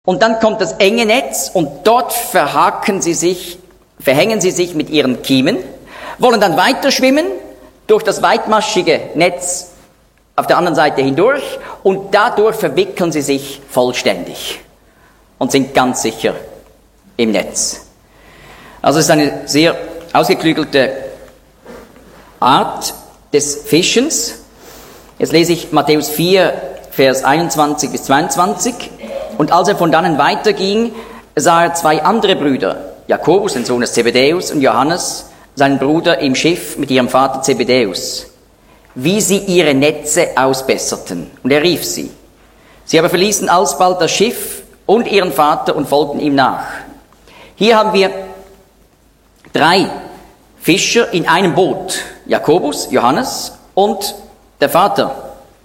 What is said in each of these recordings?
Und dann kommt das enge Netz und dort verhängen sie sich mit ihren Kiemen, wollen dann weiter schwimmen durch das weitmaschige Netz auf der anderen Seite hindurch und dadurch verwickeln sie sich vollständig und sind ganz sicher im Netz. Also es ist eine sehr ausgeklügelte Art des Fischens. Jetzt lese ich Matthäus 4, Vers 21 bis 22. Und als er von dannen weiterging, sah er zwei andere Brüder, Jakobus, den Sohn des Zebedäus, und Johannes, seinen Bruder, im Schiff mit ihrem Vater Zebedäus, wie sie ihre Netze ausbesserten. Und er rief sie. Sie aber verließen alsbald das Schiff und ihren Vater und folgten ihm nach. Hier haben wir 3 Fischer in einem Boot. Jakobus, Johannes und der Vater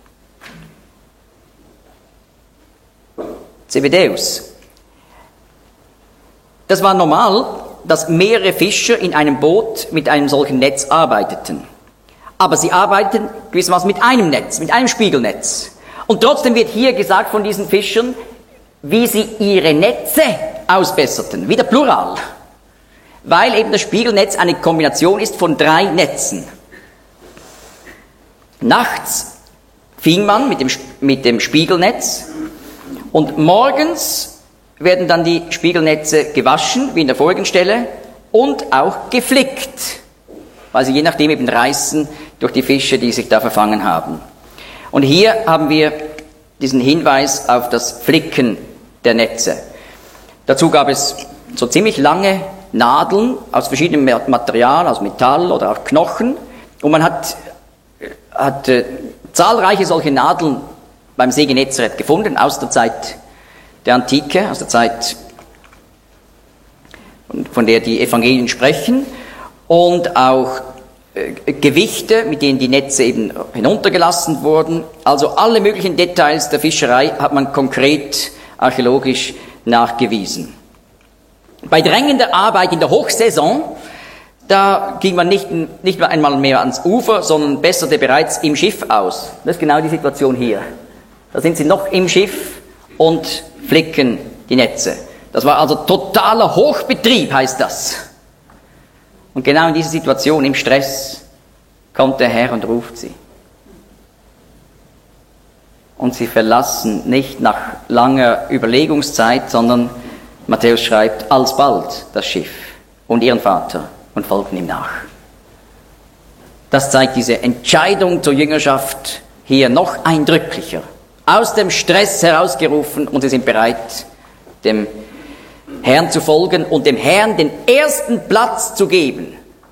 Zebedäus. Das war normal, dass mehrere Fischer in einem Boot mit einem solchen Netz arbeiteten. Aber sie arbeiteten gewissermaßen mit einem Netz, mit einem Spiegelnetz. Und trotzdem wird hier gesagt von diesen Fischern, wie sie ihre Netze ausbesserten. Wieder Plural. Weil eben das Spiegelnetz eine Kombination ist von 3 Netzen. Nachts fing man mit dem Spiegelnetz und morgens werden dann die Spiegelnetze gewaschen, wie in der vorigen Stelle, und auch geflickt, weil sie je nachdem eben reißen durch die Fische, die sich da verfangen haben. Und hier haben wir diesen Hinweis auf das Flicken der Netze. Dazu gab es so ziemlich lange Nadeln aus verschiedenem Material, aus Metall oder auch Knochen, und man hat zahlreiche solche Nadeln beim See Genezareth gefunden, aus der Zeit der Antike, aus der Zeit, von der die Evangelien sprechen, und auch Gewichte, mit denen die Netze eben hinuntergelassen wurden. Also alle möglichen Details der Fischerei hat man konkret archäologisch nachgewiesen. Bei drängender Arbeit in der Hochsaison, da ging man nicht einmal mehr ans Ufer, sondern besserte bereits im Schiff aus. Das ist genau die Situation hier. Da sind sie noch im Schiff und flicken die Netze. Das war also totaler Hochbetrieb, heißt das. Und genau in dieser Situation, im Stress, kommt der Herr und ruft sie. Und sie verlassen nicht nach langer Überlegungszeit, sondern Matthäus schreibt, alsbald das Schiff und ihren Vater und folgen ihm nach. Das zeigt diese Entscheidung zur Jüngerschaft hier noch eindrücklicher. Aus dem Stress herausgerufen und sie sind bereit, dem Herrn zu folgen und dem Herrn den ersten Platz zu geben.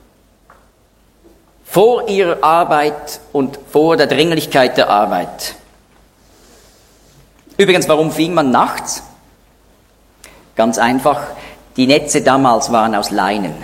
Vor ihrer Arbeit und vor der Dringlichkeit der Arbeit. Übrigens, warum fing man nachts? Ganz einfach, die Netze damals waren aus Leinen.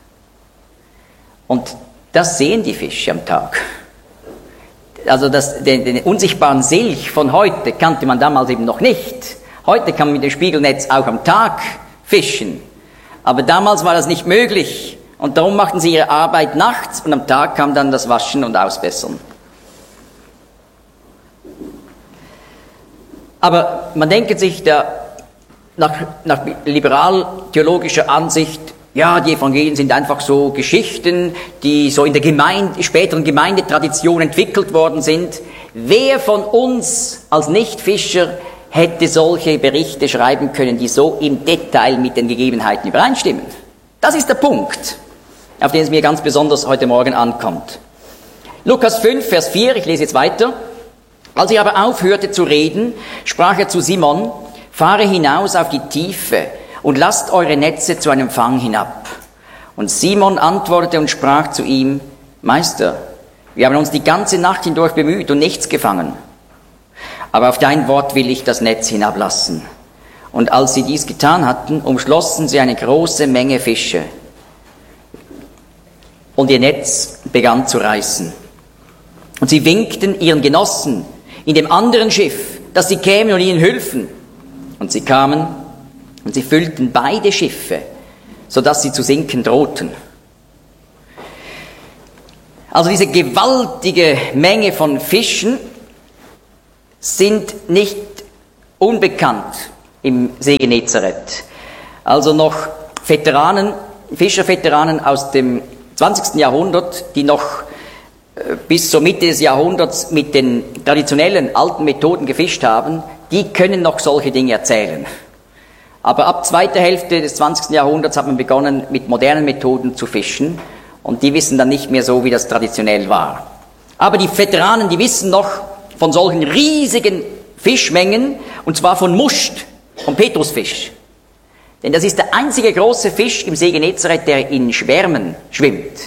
Und das sehen die Fische am Tag. Also den unsichtbaren Silch von heute kannte man damals eben noch nicht. Heute kann man mit dem Spiegelnetz auch am Tag fischen. Aber damals war das nicht möglich. Und darum machten sie ihre Arbeit nachts und am Tag kam dann das Waschen und Ausbessern. Aber man denkt sich nach liberal-theologischer Ansicht, ja, die Evangelien sind einfach so Geschichten, die so in der späteren Gemeindetradition entwickelt worden sind. Wer von uns als Nichtfischer hätte solche Berichte schreiben können, die so im Detail mit den Gegebenheiten übereinstimmen? Das ist der Punkt, auf den es mir ganz besonders heute Morgen ankommt. Lukas 5, Vers 4, ich lese jetzt weiter. Als er aber aufhörte zu reden, sprach er zu Simon, fahre hinaus auf die Tiefe und lasst eure Netze zu einem Fang hinab. Und Simon antwortete und sprach zu ihm, Meister, wir haben uns die ganze Nacht hindurch bemüht und nichts gefangen. Aber auf dein Wort will ich das Netz hinablassen. Und als sie dies getan hatten, umschlossen sie eine große Menge Fische. Und ihr Netz begann zu reißen. Und sie winkten ihren Genossen in dem anderen Schiff, dass sie kämen und ihnen hülfen. Und sie kamen und sie füllten beide Schiffe, sodass sie zu sinken drohten. Also diese gewaltige Menge von Fischen sind nicht unbekannt im See Genezareth. Also noch Veteranen, Fischerveteranen aus dem 20. Jahrhundert, die noch bis zur Mitte des Jahrhunderts mit den traditionellen alten Methoden gefischt haben, die können noch solche Dinge erzählen. Aber ab zweiter Hälfte des 20. Jahrhunderts hat man begonnen, mit modernen Methoden zu fischen und die wissen dann nicht mehr so, wie das traditionell war. Aber die Veteranen, die wissen noch von solchen riesigen Fischmengen, und zwar von Muscht, von Petrusfisch. Denn das ist der einzige große Fisch im See Genezareth, der in Schwärmen schwimmt.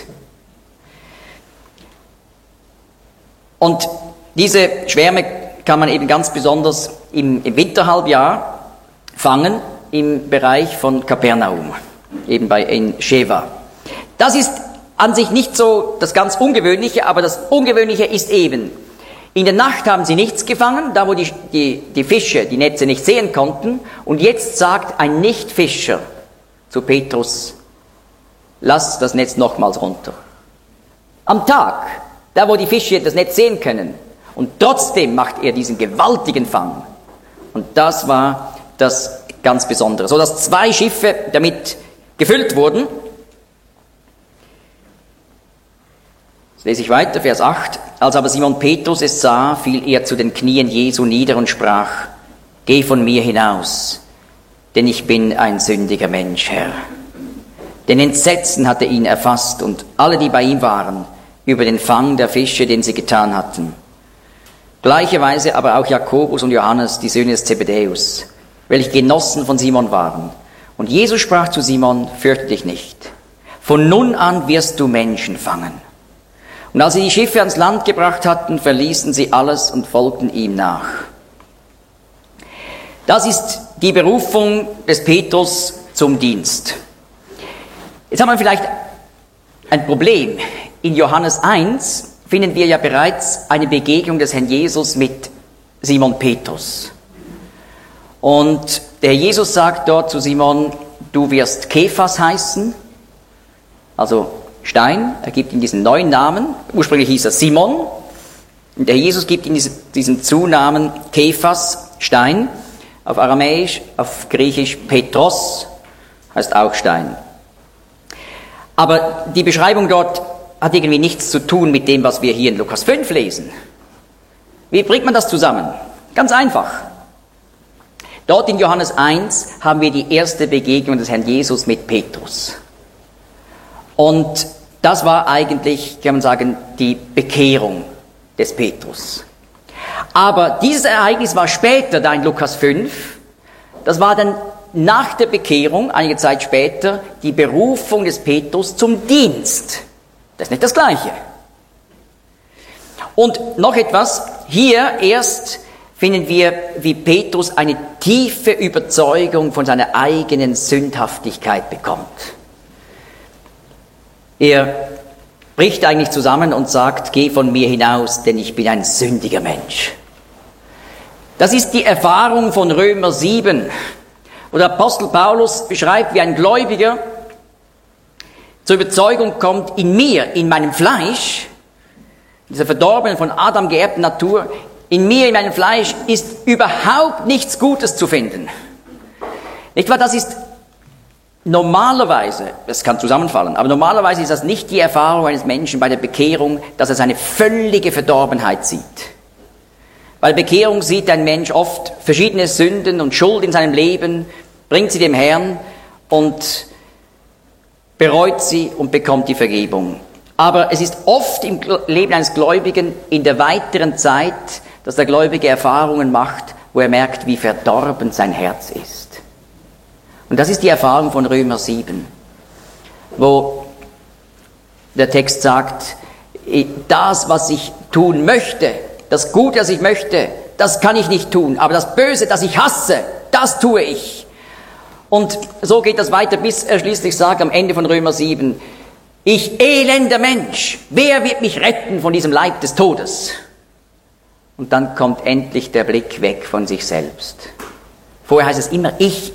Und diese Schwärme kann man eben ganz besonders im Winterhalbjahr fangen, im Bereich von Kapernaum, eben in Sheva. Das ist an sich nicht so das ganz Ungewöhnliche, aber das Ungewöhnliche ist eben, in der Nacht haben sie nichts gefangen, da wo die Fische die Netze nicht sehen konnten, und jetzt sagt ein Nichtfischer zu Petrus, lass das Netz nochmals runter. Am Tag, da wo die Fische das Netz sehen können, und trotzdem macht er diesen gewaltigen Fang. Und das war das ganz Besondere. So dass 2 Schiffe damit gefüllt wurden. Jetzt lese ich weiter, Vers 8. Als aber Simon Petrus es sah, fiel er zu den Knien Jesu nieder und sprach, geh von mir hinaus, denn ich bin ein sündiger Mensch, Herr. Denn Entsetzen hatte ihn erfasst und alle, die bei ihm waren, über den Fang der Fische, den sie getan hatten. Gleicherweise aber auch Jakobus und Johannes, die Söhne des Zebedäus, welche Genossen von Simon waren. Und Jesus sprach zu Simon, fürchte dich nicht. Von nun an wirst du Menschen fangen. Und als sie die Schiffe ans Land gebracht hatten, verließen sie alles und folgten ihm nach. Das ist die Berufung des Petrus zum Dienst. Jetzt haben wir vielleicht ein Problem. In Johannes 1 finden wir ja bereits eine Begegnung des Herrn Jesus mit Simon Petrus. Und der Herr Jesus sagt dort zu Simon, du wirst Kephas heißen, also Stein. Er gibt ihm diesen neuen Namen. Ursprünglich hieß er Simon. Und der Herr Jesus gibt ihm diesen Zunamen Kephas, Stein. Auf Aramäisch, auf Griechisch Petros, heißt auch Stein. Aber die Beschreibung dort hat irgendwie nichts zu tun mit dem, was wir hier in Lukas 5 lesen. Wie bringt man das zusammen? Ganz einfach. Dort in Johannes 1 haben wir die erste Begegnung des Herrn Jesus mit Petrus. Und das war eigentlich, kann man sagen, die Bekehrung des Petrus. Aber dieses Ereignis war später, da in Lukas 5, das war dann nach der Bekehrung, einige Zeit später, die Berufung des Petrus zum Dienst. Das ist nicht das Gleiche. Und noch etwas, hier erst finden wir, wie Petrus eine tiefe Überzeugung von seiner eigenen Sündhaftigkeit bekommt. Er bricht eigentlich zusammen und sagt, geh von mir hinaus, denn ich bin ein sündiger Mensch. Das ist die Erfahrung von Römer 7, wo der Apostel Paulus beschreibt, wie ein Gläubiger zur Überzeugung kommt, in mir, in meinem Fleisch, dieser verdorbenen, von Adam geerbten Natur, in mir, in meinem Fleisch ist überhaupt nichts Gutes zu finden. Nicht wahr? Das ist normalerweise, es kann zusammenfallen, aber normalerweise ist das nicht die Erfahrung eines Menschen bei der Bekehrung, dass er seine völlige Verdorbenheit sieht. Bei der Bekehrung sieht ein Mensch oft verschiedene Sünden und Schuld in seinem Leben, bringt sie dem Herrn und bereut sie und bekommt die Vergebung. Aber es ist oft im Leben eines Gläubigen in der weiteren Zeit, dass der Gläubige Erfahrungen macht, wo er merkt, wie verdorben sein Herz ist. Und das ist die Erfahrung von Römer 7, wo der Text sagt, das, was ich tun möchte, das Gute, das ich möchte, das kann ich nicht tun, aber das Böse, das ich hasse, das tue ich. Und so geht das weiter, bis er schließlich sagt am Ende von Römer 7, ich elender Mensch, wer wird mich retten von diesem Leib des Todes? Und dann kommt endlich der Blick weg von sich selbst. Vorher heißt es immer ich.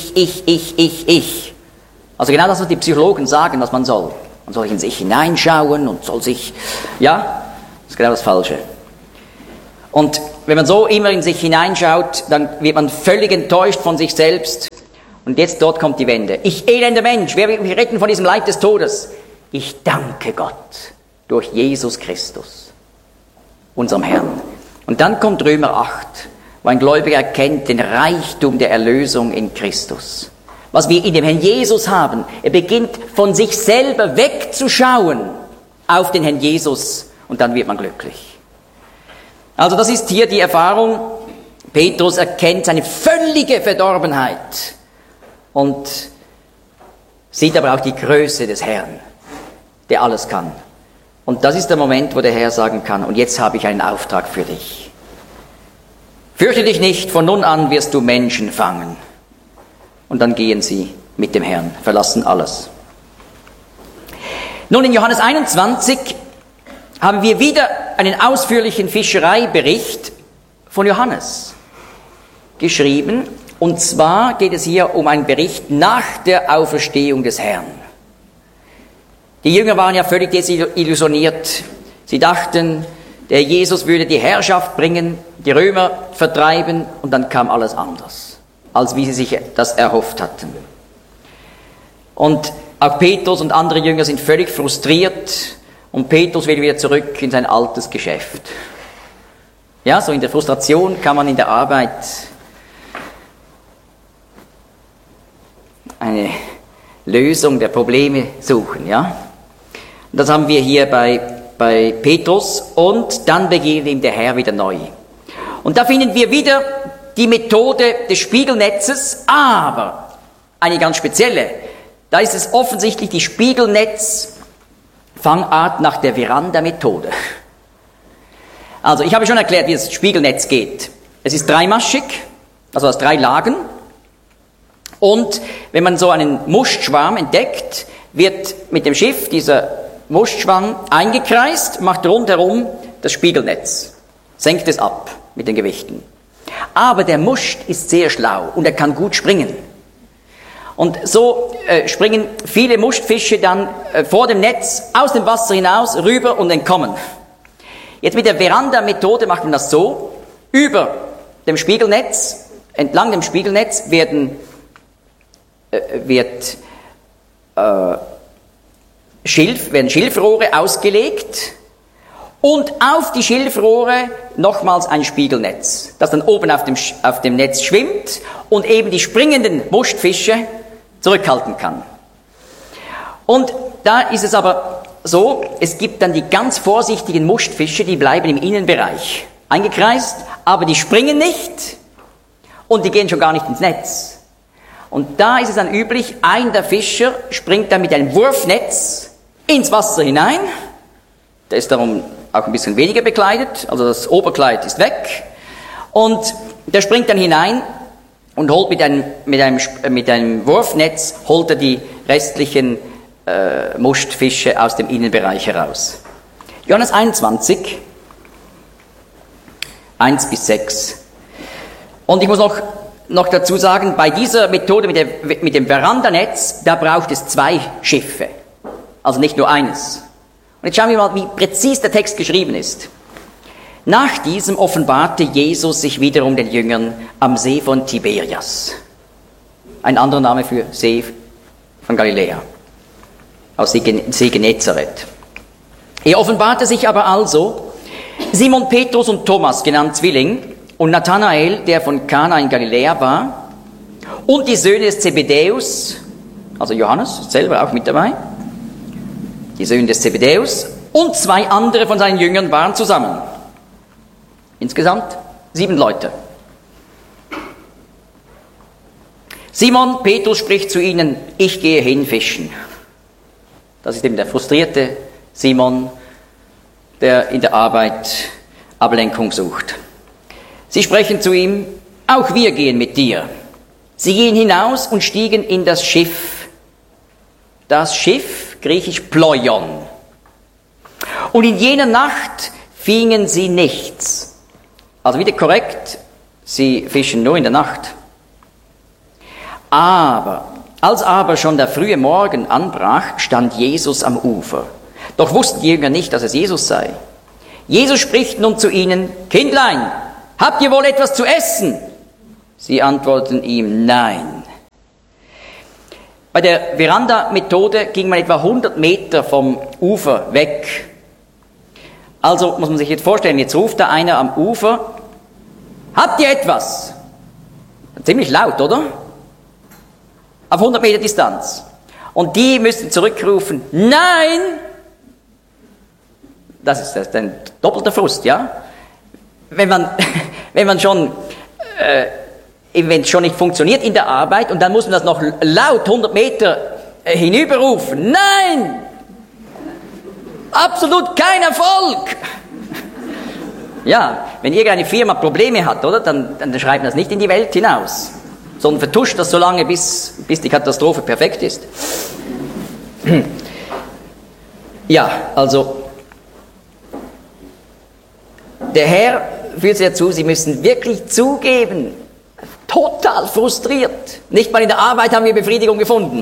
Also genau das, was die Psychologen sagen, was man soll. Man soll in sich hineinschauen und soll sich, ja, das ist genau das Falsche. Und wenn man so immer in sich hineinschaut, dann wird man völlig enttäuscht von sich selbst. Und jetzt dort kommt die Wende. Ich elender Mensch, wer wird mich retten von diesem Leid des Todes? Ich danke Gott durch Jesus Christus, unserem Herrn. Und dann kommt Römer 8, wo ein Gläubiger erkennt den Reichtum der Erlösung in Christus. Was wir in dem Herrn Jesus haben. Er beginnt von sich selber wegzuschauen auf den Herrn Jesus und dann wird man glücklich. Also das ist hier die Erfahrung. Petrus erkennt seine völlige Verdorbenheit und sieht aber auch die Größe des Herrn, der alles kann. Und das ist der Moment, wo der Herr sagen kann, und jetzt habe ich einen Auftrag für dich. Fürchte dich nicht, von nun an wirst du Menschen fangen. Und dann gehen sie mit dem Herrn, verlassen alles. Nun, in Johannes 21 haben wir wieder einen ausführlichen Fischereibericht von Johannes geschrieben. Und zwar geht es hier um einen Bericht nach der Auferstehung des Herrn. Die Jünger waren ja völlig desillusioniert. Sie dachten, der Jesus würde die Herrschaft bringen, die Römer vertreiben und dann kam alles anders, als wie sie sich das erhofft hatten. Und auch Petrus und andere Jünger sind völlig frustriert und Petrus will wieder zurück in sein altes Geschäft. Ja, so in der Frustration kann man in der Arbeit eine Lösung der Probleme suchen, ja. Und das haben wir hier bei Petrus und dann begegnet ihm der Herr wieder neu. Und da finden wir wieder die Methode des Spiegelnetzes, aber eine ganz spezielle. Da ist es offensichtlich die Spiegelnetzfangart nach der Veranda-Methode. Also ich habe schon erklärt, wie das Spiegelnetz geht. Es ist dreimaschig, also aus 3 Lagen. Und wenn man so einen Muschelschwarm entdeckt, wird mit dem Schiff dieser Muschelschwarm eingekreist, macht rundherum das Spiegelnetz, senkt es ab mit den Gewichten. Aber der Muscht ist sehr schlau und er kann gut springen. Und so springen viele Muschelfische dann vor dem Netz aus dem Wasser hinaus, rüber und entkommen. Jetzt mit der Veranda-Methode macht man das so, über dem Spiegelnetz, entlang dem Spiegelnetz werden Schilfrohre ausgelegt und auf die Schilfrohre nochmals ein Spiegelnetz, das dann oben auf dem Netz schwimmt und eben die springenden Muschelfische zurückhalten kann. Und da ist es aber so, es gibt dann die ganz vorsichtigen Muschelfische, die bleiben im Innenbereich eingekreist, aber die springen nicht und die gehen schon gar nicht ins Netz. Und da ist es dann üblich, ein der Fischer springt dann mit einem Wurfnetz ins Wasser hinein. Der ist darum auch ein bisschen weniger bekleidet, also das Oberkleid ist weg. Und der springt dann hinein und holt mit einem Wurfnetz holt er die restlichen Muschelfische aus dem Innenbereich heraus. Johannes 21, 1-6. Und ich muss noch dazu sagen, bei dieser Methode mit dem Verandanetz, da braucht es 2 Schiffe, also nicht nur eines. Und jetzt schauen wir mal, wie präzis der Text geschrieben ist. Nach diesem offenbarte Jesus sich wiederum den Jüngern am See von Tiberias. Ein anderer Name für See von Galiläa, aus See Genezareth. Er offenbarte sich aber also Simon Petrus und Thomas, genannt Zwilling, und Nathanael, der von Kana in Galiläa war, und die Söhne des Zebedäus, also Johannes selber auch mit dabei, die Söhne des Zebedäus, und 2 andere von seinen Jüngern waren zusammen. Insgesamt 7 Leute. Simon Petrus spricht zu ihnen, ich gehe hin fischen. Das ist eben der frustrierte Simon, der in der Arbeit Ablenkung sucht. Sie sprechen zu ihm, auch wir gehen mit dir. Sie gehen hinaus und stiegen in das Schiff. Das Schiff, griechisch Ploion. Und in jener Nacht fingen sie nichts. Also wieder korrekt, sie fischen nur in der Nacht. Als aber schon der frühe Morgen anbrach, stand Jesus am Ufer. Doch wussten die Jünger nicht, dass es Jesus sei. Jesus spricht nun zu ihnen: Kindlein, habt ihr wohl etwas zu essen? Sie antworten ihm: Nein. Bei der Veranda-Methode ging man etwa 100 Meter vom Ufer weg. Also muss man sich jetzt vorstellen, jetzt ruft da einer am Ufer: Habt ihr etwas? Ziemlich laut, oder? Auf 100 Meter Distanz. Und die müssen zurückrufen: Nein! Das ist ein doppelter Frust, ja? Wenn es schon nicht funktioniert in der Arbeit und dann muss man das noch laut 100 Meter hinüberrufen. Nein! Absolut kein Erfolg! Ja, wenn irgendeine Firma Probleme hat, oder, dann schreibt man das nicht in die Welt hinaus, sondern vertuscht das so lange, bis die Katastrophe perfekt ist. Ja, also der Herr führt sie dazu, sie müssen wirklich zugeben, total frustriert. Nicht mal in der Arbeit haben wir Befriedigung gefunden.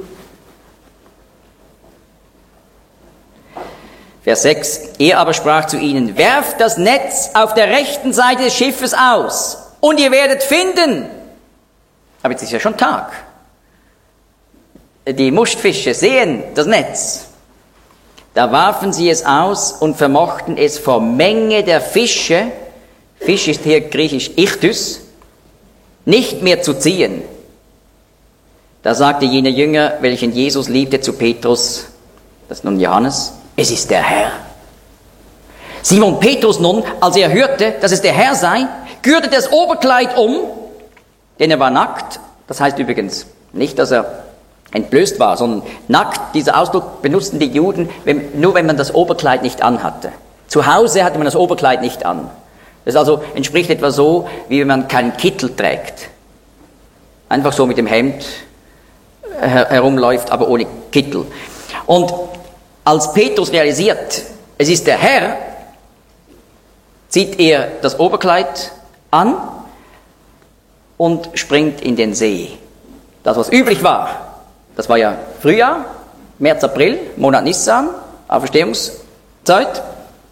Vers 6. Er aber sprach zu ihnen: Werft das Netz auf der rechten Seite des Schiffes aus, und ihr werdet finden. Aber jetzt ist ja schon Tag. Die Muschelfische sehen das Netz. Da warfen sie es aus und vermochten es vor Menge der Fische, Fisch ist hier griechisch Ichthys, nicht mehr zu ziehen. Da sagte jener Jünger, welchen Jesus liebte, zu Petrus, das ist nun Johannes: Es ist der Herr. Simon Petrus nun, als er hörte, dass es der Herr sei, gürtete das Oberkleid um, denn er war nackt. Das heißt übrigens nicht, dass er entblößt war, sondern nackt. Dieser Ausdruck benutzten die Juden nur, wenn man das Oberkleid nicht anhatte. Zu Hause hatte man das Oberkleid nicht an. Das also entspricht etwa so, wie wenn man keinen Kittel trägt. Einfach so mit dem Hemd herumläuft, aber ohne Kittel. Und als Petrus realisiert, es ist der Herr, zieht er das Oberkleid an und springt in den See. Das, was üblich war, das war ja Frühjahr, März, April, Monat Nissan, Auferstehungszeit.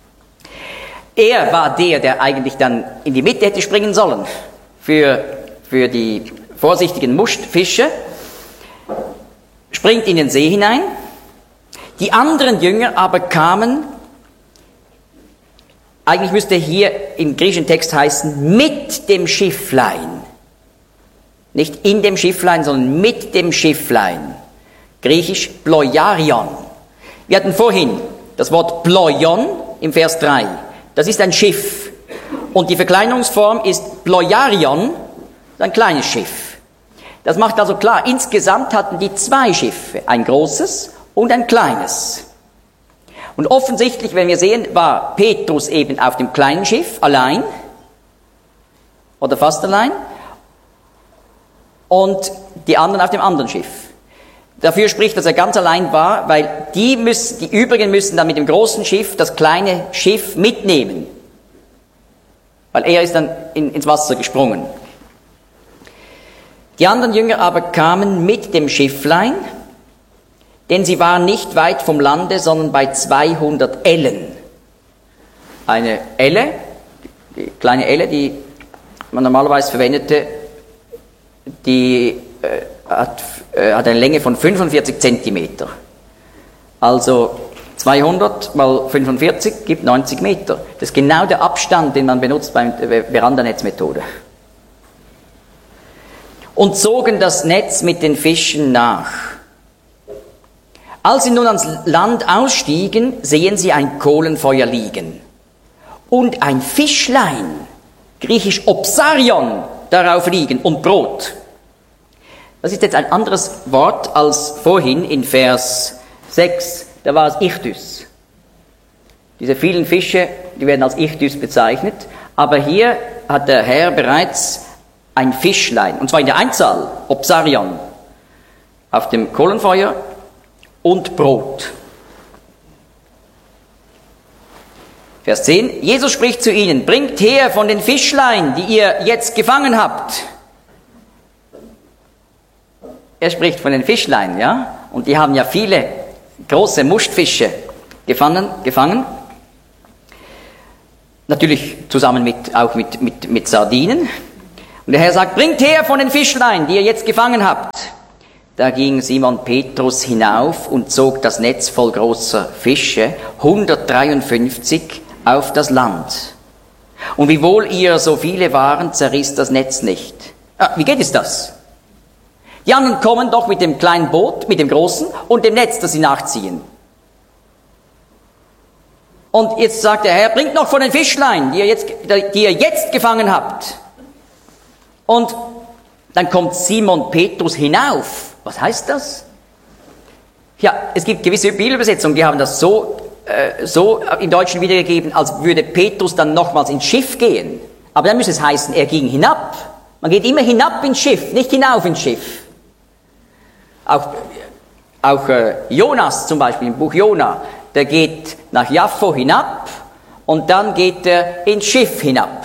Er war der eigentlich dann in die Mitte hätte springen sollen für die vorsichtigen Muschelfische, springt in den See hinein. Die anderen Jünger aber kamen, eigentlich müsste hier im griechischen Text heißen, mit dem Schifflein. Nicht in dem Schifflein, sondern mit dem Schifflein. Griechisch Ploiarion. Wir hatten vorhin das Wort Ploion im Vers 3. Das ist ein Schiff. Und die Verkleinerungsform ist Ploiarion, ein kleines Schiff. Das macht also klar, insgesamt hatten die 2 Schiffe, ein großes und ein kleines. Und offensichtlich, wenn wir sehen, war Petrus eben auf dem kleinen Schiff allein oder fast allein und die anderen auf dem anderen Schiff. Dafür spricht, dass er ganz allein war, weil die übrigen müssen dann mit dem großen Schiff das kleine Schiff mitnehmen, weil er ist dann ins Wasser gesprungen. Die anderen Jünger aber kamen mit dem Schifflein, denn sie waren nicht weit vom Lande, sondern bei 200 Ellen. Eine Elle, die kleine Elle, die man normalerweise verwendete, die hat eine Länge von 45 Zentimeter. Also 200 mal 45 gibt 90 Meter. Das ist genau der Abstand, den man benutzt bei der Verandanetzmethode. Und zogen das Netz mit den Fischen nach. Als sie nun ans Land ausstiegen, sehen sie ein Kohlenfeuer liegen und ein Fischlein, griechisch Opsarion, darauf liegen und Brot. Das ist jetzt ein anderes Wort als vorhin in Vers 6, da war es Ichthys. Diese vielen Fische, die werden als Ichthys bezeichnet, aber hier hat der Herr bereits ein Fischlein, und zwar in der Einzahl, Opsarion, auf dem Kohlenfeuer und Brot. Vers 10, Jesus spricht zu ihnen: Bringt her von den Fischlein, die ihr jetzt gefangen habt. Er spricht von den Fischlein, ja, und die haben ja viele große Muschelfische gefangen. Natürlich zusammen auch mit Sardinen. Und der Herr sagt, bringt her von den Fischlein, die ihr jetzt gefangen habt. Da ging Simon Petrus hinauf und zog das Netz voll großer Fische, 153, auf das Land. Und wiewohl ihr so viele waren, zerriss das Netz nicht. Wie geht es das? Die anderen kommen doch mit dem kleinen Boot, mit dem großen und dem Netz, das sie nachziehen. Und jetzt sagt der Herr, bringt noch von den Fischlein, die ihr jetzt gefangen habt. Und dann kommt Simon Petrus hinauf. Was heißt das? Ja, es gibt gewisse Bibelübersetzungen, die haben das so im Deutschen wiedergegeben, als würde Petrus dann nochmals ins Schiff gehen. Aber dann müsste es heißen, er ging hinab. Man geht immer hinab ins Schiff, nicht hinauf ins Schiff. Auch Jonas zum Beispiel, im Buch Jona, der geht nach Jaffo hinab und dann geht er ins Schiff hinab.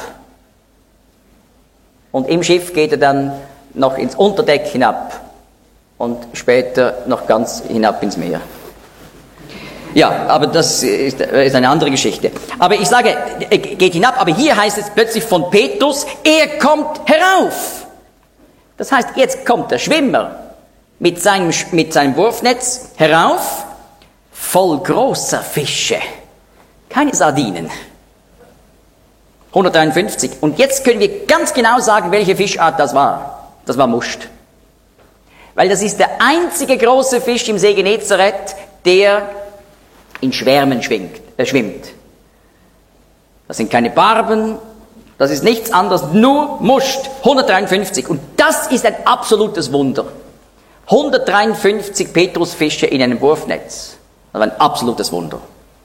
Und im Schiff geht er dann noch ins Unterdeck hinab und später noch ganz hinab ins Meer. Ja, aber das ist eine andere Geschichte. Aber ich sage, er geht hinab, aber hier heißt es plötzlich von Petrus, er kommt herauf. Das heißt, jetzt kommt der Schwimmer mit seinem Wurfnetz herauf, voll großer Fische. Keine Sardinen. 153. Und jetzt können wir ganz genau sagen, welche Fischart das war. Das war Muscht. Weil das ist der einzige große Fisch im See Genezareth, der in Schwärmen schwimmt. Das sind keine Barben, das ist nichts anderes, nur Muscht. 153. Und das ist ein absolutes Wunder. 153 Petrusfische in einem Wurfnetz. Das war ein absolutes Wunder.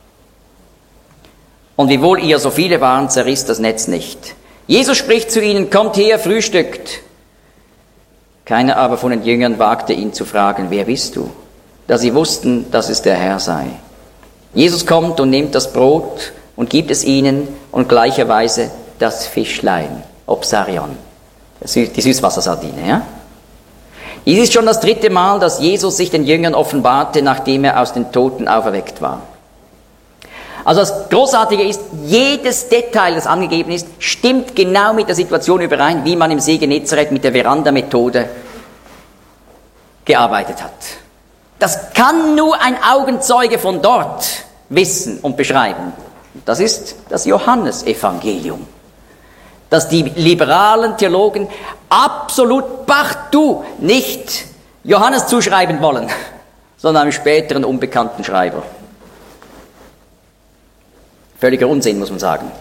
Und wiewohl ihr so viele waren, zerriss das Netz nicht. Jesus spricht zu ihnen, kommt her, frühstückt. Keiner aber von den Jüngern wagte ihn zu fragen, wer bist du? Da sie wussten, dass es der Herr sei. Jesus kommt und nimmt das Brot und gibt es ihnen und gleicherweise das Fischlein, Opsarion, die Süßwassersardine, ja? Dies ist schon das 3. Mal, dass Jesus sich den Jüngern offenbarte, nachdem er aus den Toten auferweckt war. Also das Großartige ist, jedes Detail, das angegeben ist, stimmt genau mit der Situation überein, wie man im See Genezareth mit der Veranda-Methode gearbeitet hat. Das kann nur ein Augenzeuge von dort wissen und beschreiben. Das ist das Johannesevangelium, das die liberalen Theologen absolut partout nicht Johannes zuschreiben wollen, sondern einem späteren unbekannten Schreiber. Völliger Unsinn, muss man sagen.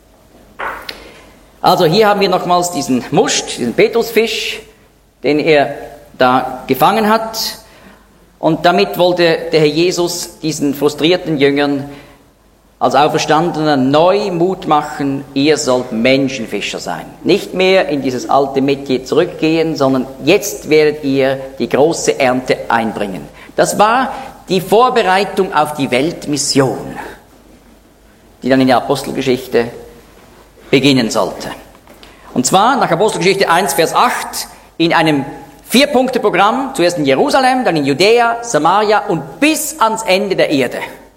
Also hier haben wir nochmals diesen Muscht, diesen Petrusfisch, den er da gefangen hat. Und damit wollte der Herr Jesus diesen frustrierten Jüngern als Auferstandener neu Mut machen, ihr sollt Menschenfischer sein. Nicht mehr in dieses alte Metier zurückgehen, sondern jetzt werdet ihr die große Ernte einbringen. Das war die Vorbereitung auf die Weltmission, die dann in der Apostelgeschichte beginnen sollte. Und zwar nach Apostelgeschichte 1, Vers 8 in einem 4-Punkte-Programm, zuerst in Jerusalem, dann in Judäa, Samaria und bis ans Ende der Erde.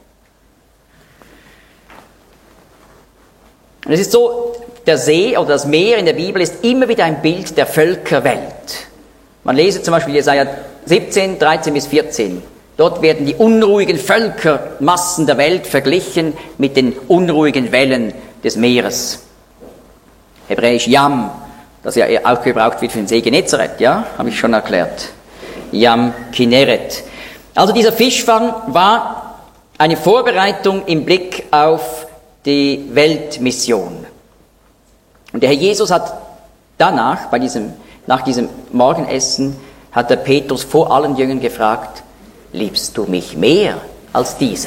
Und es ist so, der See oder das Meer in der Bibel ist immer wieder ein Bild der Völkerwelt. Man lese zum Beispiel Jesaja 17, 13 bis 14. Dort werden die unruhigen Völkermassen der Welt verglichen mit den unruhigen Wellen des Meeres. Hebräisch Yam, das ja auch gebraucht wird für den See Genezareth, ja, habe ich schon erklärt. Yam Kinneret. Also dieser Fischfang war eine Vorbereitung im Blick auf die Weltmission. Und der Herr Jesus hat danach, nach diesem Morgenessen, hat der Petrus vor allen Jüngern gefragt, liebst du mich mehr als diese?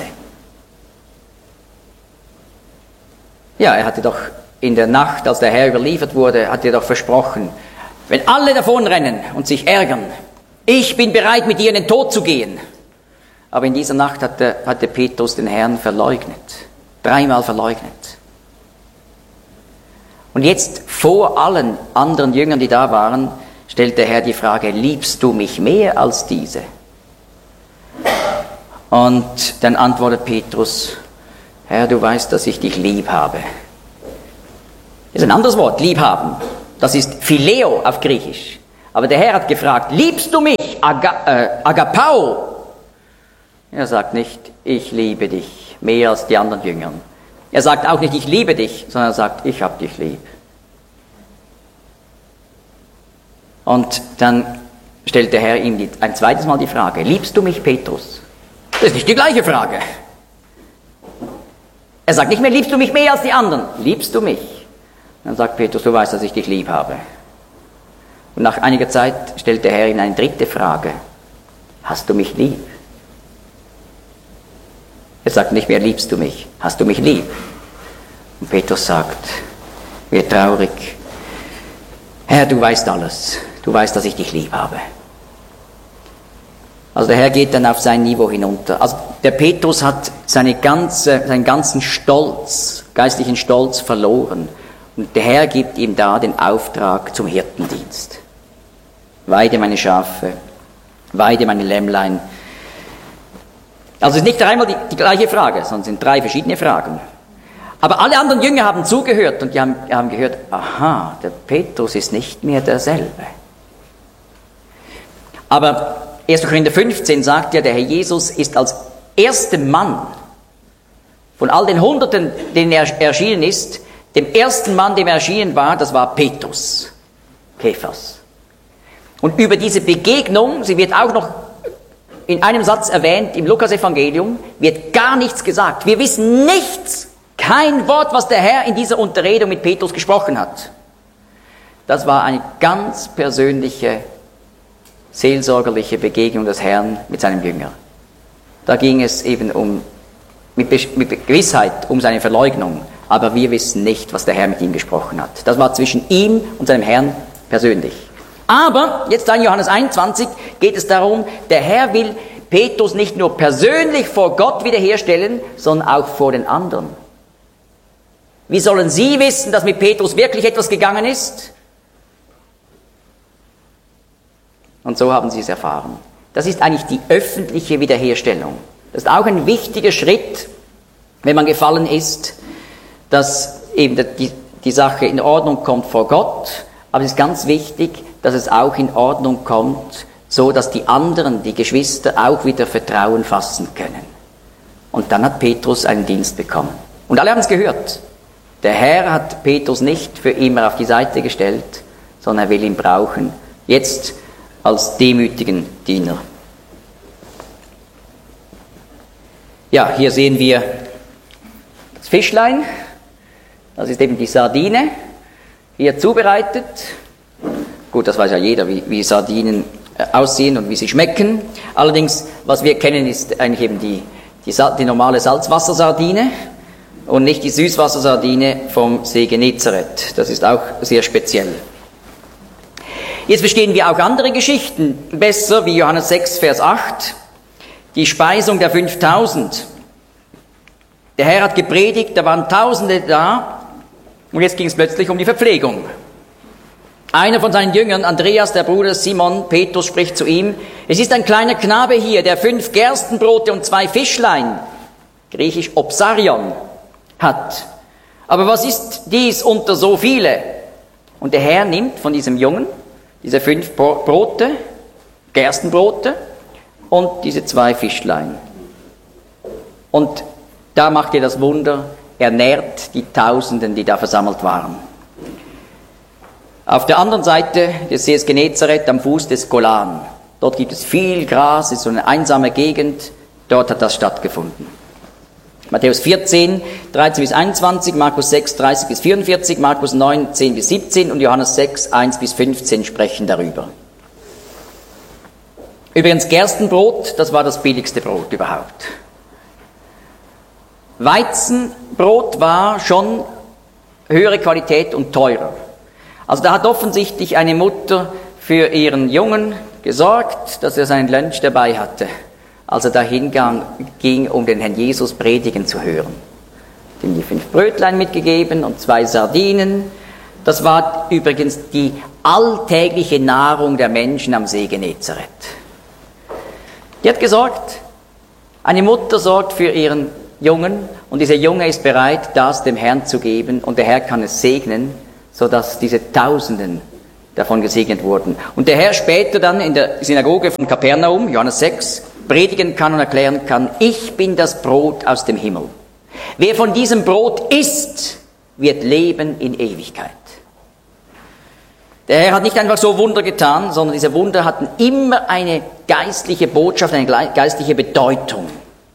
Ja, er hatte doch in der Nacht, als der Herr überliefert wurde, hat er doch versprochen, wenn alle davonrennen und sich ärgern, ich bin bereit, mit dir in den Tod zu gehen. Aber in dieser Nacht hatte Petrus den Herrn verleugnet, 3-mal verleugnet. Und jetzt vor allen anderen Jüngern, die da waren, stellt der Herr die Frage, liebst du mich mehr als diese? Und dann antwortet Petrus, Herr, du weißt, dass ich dich lieb habe. Das ist ein anderes Wort, liebhaben. Das ist Phileo auf Griechisch. Aber der Herr hat gefragt, liebst du mich? Agapao. Er sagt nicht, ich liebe dich, mehr als die anderen Jünger. Er sagt auch nicht, ich liebe dich, sondern er sagt, ich hab dich lieb. Und dann stellt der Herr ihm ein zweites Mal die Frage, liebst du mich, Petrus? Das ist nicht die gleiche Frage. Er sagt nicht mehr, liebst du mich mehr als die anderen? Liebst du mich? Dann sagt Petrus, du weißt, dass ich dich lieb habe. Und nach einiger Zeit stellt der Herr ihm eine dritte Frage. Hast du mich lieb? Er sagt nicht mehr, liebst du mich? Hast du mich lieb? Und Petrus sagt, wie traurig, Herr, du weißt alles. Du weißt, dass ich dich lieb habe. Also der Herr geht dann auf sein Niveau hinunter. Also der Petrus hat seinen ganzen Stolz, geistlichen Stolz verloren. Und der Herr gibt ihm da den Auftrag zum Hirtendienst. Weide meine Schafe, weide meine Lämmlein. Also es ist nicht dreimal die gleiche Frage, sondern es sind drei verschiedene Fragen. Aber alle anderen Jünger haben zugehört und die haben gehört, aha, der Petrus ist nicht mehr derselbe. Aber 1. Korinther 15 sagt ja, der Herr Jesus ist als erster Mann von all den Hunderten, denen er erschienen ist, dem ersten Mann, dem er erschienen war, das war Petrus, Kephas. Und über diese Begegnung, sie wird auch noch in einem Satz erwähnt im Lukas-Evangelium, wird gar nichts gesagt. Wir wissen nichts, kein Wort, was der Herr in dieser Unterredung mit Petrus gesprochen hat. Das war eine ganz persönliche, seelsorgerliche Begegnung des Herrn mit seinem Jünger. Da ging es eben mit Gewissheit um seine Verleugnung, aber wir wissen nicht, was der Herr mit ihm gesprochen hat. Das war zwischen ihm und seinem Herrn persönlich. Aber, jetzt in Johannes 21 geht es darum, der Herr will Petrus nicht nur persönlich vor Gott wiederherstellen, sondern auch vor den anderen. Wie sollen sie wissen, dass mit Petrus wirklich etwas gegangen ist? Und so haben sie es erfahren. Das ist eigentlich die öffentliche Wiederherstellung. Das ist auch ein wichtiger Schritt, wenn man gefallen ist, dass eben die Sache in Ordnung kommt vor Gott. Aber es ist ganz wichtig, dass es auch in Ordnung kommt, so dass die anderen, die Geschwister, auch wieder Vertrauen fassen können. Und dann hat Petrus einen Dienst bekommen. Und alle haben es gehört. Der Herr hat Petrus nicht für immer auf die Seite gestellt, sondern er will ihn brauchen. Jetzt als demütigen Diener. Ja, hier sehen wir das Fischlein. Das ist eben die Sardine, hier zubereitet. Gut, das weiß ja jeder, wie Sardinen aussehen und wie sie schmecken. Allerdings, was wir kennen, ist eigentlich eben die normale Salzwassersardine und nicht die Süßwassersardine vom See Genezareth. Das ist auch sehr speziell. Jetzt verstehen wir auch andere Geschichten besser, wie Johannes 6, Vers 8. Die Speisung der 5000. Der Herr hat gepredigt, da waren Tausende da und jetzt ging es plötzlich um die Verpflegung. Einer von seinen Jüngern, Andreas, der Bruder Simon, Petrus, spricht zu ihm, es ist ein kleiner Knabe hier, der 5 Gerstenbrote und 2 Fischlein, griechisch Opsarion, hat. Aber was ist dies unter so viele? Und der Herr nimmt von diesem Jungen diese 5 Brote, Gerstenbrote und diese 2 Fischlein. Und da macht er das Wunder, er nährt die Tausenden, die da versammelt waren. Auf der anderen Seite des Sees Genezareth, am Fuß des Golan. Dort gibt es viel Gras, es ist so eine einsame Gegend. Dort hat das stattgefunden. Matthäus 14, 13 bis 21, Markus 6, 30 bis 44, Markus 9, 10 bis 17 und Johannes 6, 1 bis 15 sprechen darüber. Übrigens, Gerstenbrot, das war das billigste Brot überhaupt. Weizenbrot war schon höhere Qualität und teurer. Also da hat offensichtlich eine Mutter für ihren Jungen gesorgt, dass er seinen Lunch dabei hatte, als er dahin ging, um den Herrn Jesus predigen zu hören. Ihm die 5 Brötlein mitgegeben und 2 Sardinen. Das war übrigens die alltägliche Nahrung der Menschen am See Genezareth. Die hat gesorgt. Eine Mutter sorgt für ihren Jungen und dieser Junge ist bereit, das dem Herrn zu geben und der Herr kann es segnen sodass diese Tausenden davon gesegnet wurden. Und der Herr später dann in der Synagoge von Kapernaum, Johannes 6, predigen kann und erklären kann, ich bin das Brot aus dem Himmel. Wer von diesem Brot isst, wird leben in Ewigkeit. Der Herr hat nicht einfach so Wunder getan, sondern diese Wunder hatten immer eine geistliche Botschaft, eine geistliche Bedeutung.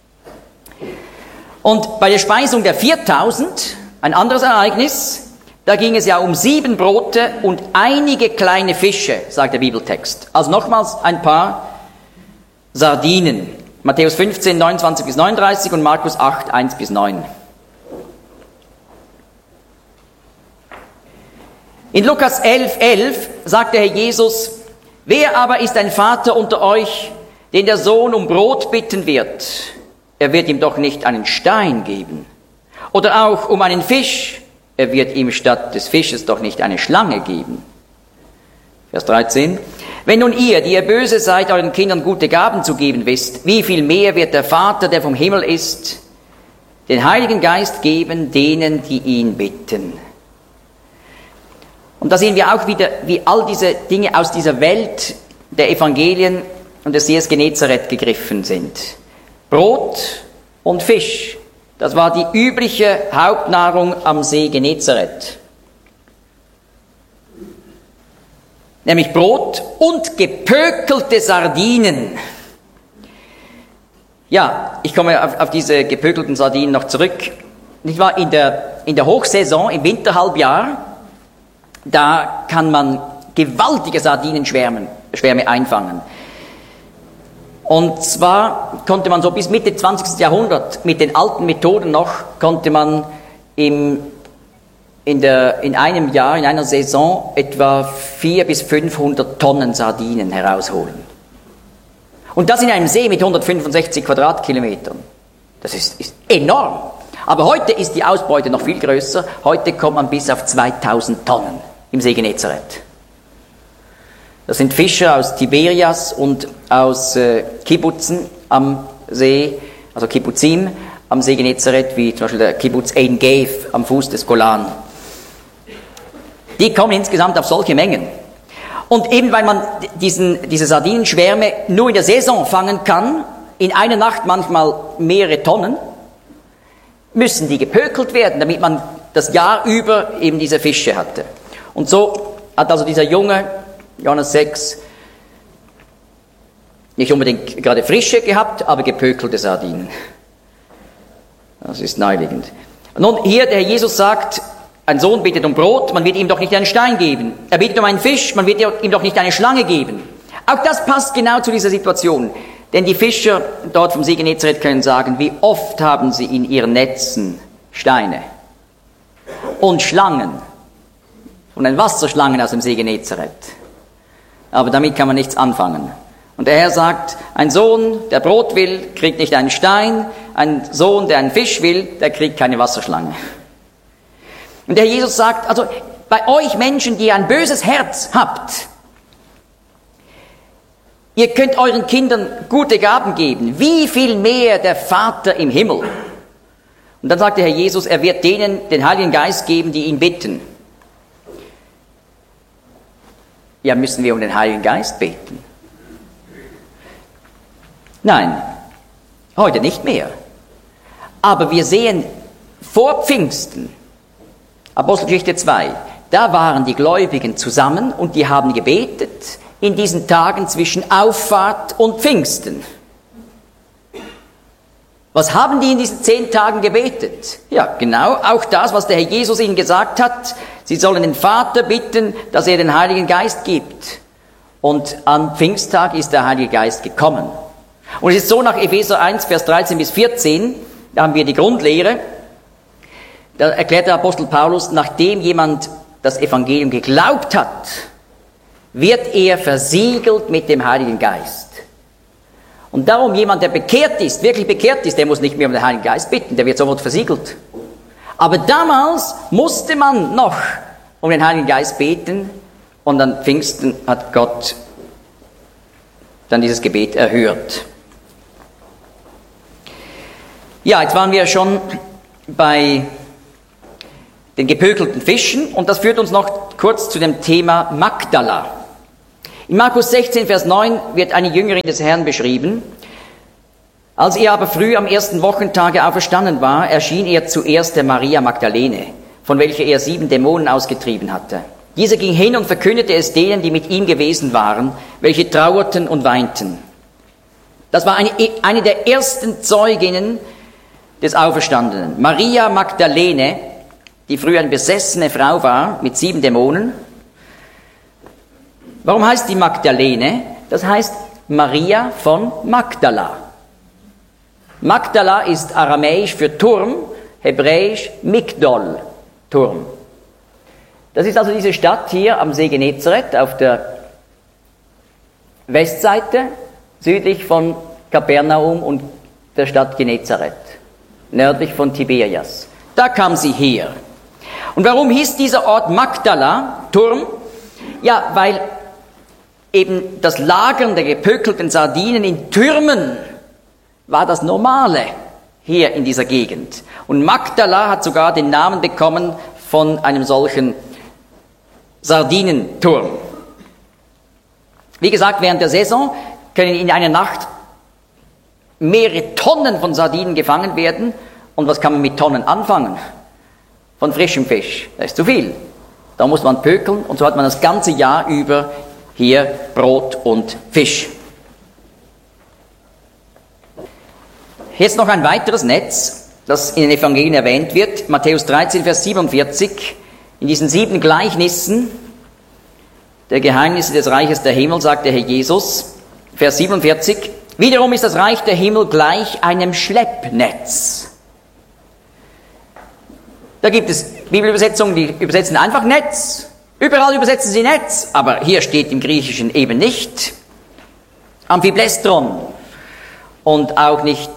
Und bei der Speisung der 4000, ein anderes Ereignis, da ging es ja um 7 Brote und einige kleine Fische, sagt der Bibeltext. Also nochmals ein paar Sardinen. Matthäus 15, 29 bis 39 und Markus 8, 1 bis 9. In Lukas 11, 11 sagt der Herr Jesus, wer aber ist ein Vater unter euch, den der Sohn um Brot bitten wird? Er wird ihm doch nicht einen Stein geben. Oder auch um einen Fisch. Er wird ihm statt des Fisches doch nicht eine Schlange geben. Vers 13. Wenn nun ihr, die ihr böse seid, euren Kindern gute Gaben zu geben wisst, wie viel mehr wird der Vater, der vom Himmel ist, den Heiligen Geist geben denen, die ihn bitten. Und da sehen wir auch wieder, wie all diese Dinge aus dieser Welt der Evangelien und des Sees Genezareth gegriffen sind. Brot und Fisch, das war die übliche Hauptnahrung am See Genezareth. Nämlich Brot und gepökelte Sardinen. Ja, ich komme auf diese gepökelten Sardinen noch zurück. Ich war in der Hochsaison, im Winterhalbjahr, da kann man gewaltige Sardinenschwärme einfangen. Und zwar konnte man so bis Mitte 20. Jahrhundert mit den alten Methoden noch, konnte man in einem Jahr, in einer Saison etwa 400 bis 500 Tonnen Sardinen herausholen. Und das in einem See mit 165 Quadratkilometern. Das ist enorm. Aber heute ist die Ausbeute noch viel größer. Heute kommt man bis auf 2000 Tonnen im See Genezareth. Das sind Fischer aus Tiberias und aus Kibbutzen am See, also Kibbuzim am See Genezareth, wie zum Beispiel der Kibbutz Ein Gev am Fuß des Golan. Die kommen insgesamt auf solche Mengen. Und eben weil man diese Sardinenschwärme nur in der Saison fangen kann, in einer Nacht manchmal mehrere Tonnen, müssen die gepökelt werden, damit man das Jahr über eben diese Fische hatte. Und so hat also dieser Junge, Johannes 6, nicht unbedingt gerade frische gehabt, aber gepökelte Sardinen. Das ist naheliegend. Nun, hier der Herr Jesus sagt, ein Sohn bittet um Brot, man wird ihm doch nicht einen Stein geben. Er bittet um einen Fisch, man wird ihm doch nicht eine Schlange geben. Auch das passt genau zu dieser Situation. Denn die Fischer dort vom See Genezareth können sagen, wie oft haben sie in ihren Netzen Steine und Schlangen und ein Wasserschlangen aus dem See Genezareth. Aber damit kann man nichts anfangen. Und der Herr sagt, ein Sohn, der Brot will, kriegt nicht einen Stein, ein Sohn, der einen Fisch will, der kriegt keine Wasserschlange. Und der Herr Jesus sagt, also bei euch Menschen, die ein böses Herz habt, ihr könnt euren Kindern gute Gaben geben, wie viel mehr der Vater im Himmel. Und dann sagt der Herr Jesus, er wird denen den Heiligen Geist geben, die ihn bitten. Ja, müssen wir um den Heiligen Geist beten? Nein, heute nicht mehr. Aber wir sehen vor Pfingsten, Apostelgeschichte 2, da waren die Gläubigen zusammen und die haben gebetet in diesen Tagen zwischen Auffahrt und Pfingsten. Was haben die in diesen 10 Tagen gebetet? Ja, genau, auch das, was der Herr Jesus ihnen gesagt hat. Sie sollen den Vater bitten, dass er den Heiligen Geist gibt. Und am Pfingsttag ist der Heilige Geist gekommen. Und es ist so nach Epheser 1, Vers 13 bis 14, da haben wir die Grundlehre, da erklärt der Apostel Paulus, nachdem jemand das Evangelium geglaubt hat, wird er versiegelt mit dem Heiligen Geist. Und darum jemand, der bekehrt ist, wirklich bekehrt ist, der muss nicht mehr um den Heiligen Geist bitten, der wird sofort versiegelt. Aber damals musste man noch um den Heiligen Geist beten und an Pfingsten hat Gott dann dieses Gebet erhört. Ja, jetzt waren wir schon bei den gepökelten Fischen. Und das führt uns noch kurz zu dem Thema Magdala. In Markus 16, Vers 9 wird eine Jüngerin des Herrn beschrieben. Als er aber früh am ersten Wochentage auferstanden war, erschien er zuerst der Maria Magdalene, von welcher er 7 Dämonen ausgetrieben hatte. Diese ging hin und verkündete es denen, die mit ihm gewesen waren, welche trauerten und weinten. Das war eine der ersten Zeuginnen des Auferstandenen. Maria Magdalene, die früher eine besessene Frau war mit 7 Dämonen. Warum heißt die Magdalene? Das heißt Maria von Magdala. Magdala ist aramäisch für Turm, hebräisch Migdol, Turm. Das ist also diese Stadt hier am See Genezareth auf der Westseite, südlich von Kapernaum und der Stadt Genezareth, nördlich von Tiberias. Da kam sie her. Und warum hieß dieser Ort Magdala, Turm? Ja, weil eben das Lagern der gepökelten Sardinen in Türmen war das Normale hier in dieser Gegend. Und Magdala hat sogar den Namen bekommen von einem solchen Sardinenturm. Wie gesagt, während der Saison können in einer Nacht mehrere Tonnen von Sardinen gefangen werden. Und was kann man mit Tonnen anfangen? Von frischem Fisch. Das ist zu viel. Da muss man pökeln und so hat man das ganze Jahr über hier Brot und Fisch. Jetzt noch ein weiteres Netz, das in den Evangelien erwähnt wird. Matthäus 13, Vers 47. In diesen 7 Gleichnissen der Geheimnisse des Reiches der Himmel sagt der Herr Jesus, Vers 47, wiederum ist das Reich der Himmel gleich einem Schleppnetz. Da gibt es Bibelübersetzungen, die übersetzen einfach Netz. Überall übersetzen sie Netz, aber hier steht im Griechischen eben nicht Amphiblestron und auch nicht